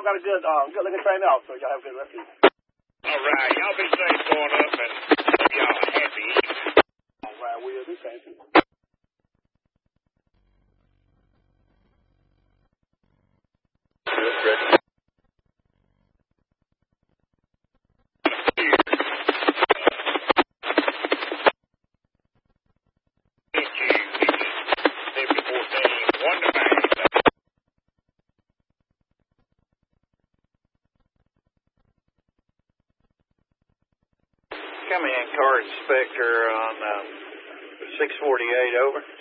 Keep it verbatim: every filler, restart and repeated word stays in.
y'all got a good, um, good looking train out, so y'all have a good rest of the evening. All right. Y'all be safe going up, and hope y'all a happy evening. All right, we'll do thank you. Come in, car inspector on uh, six forty-eight, over.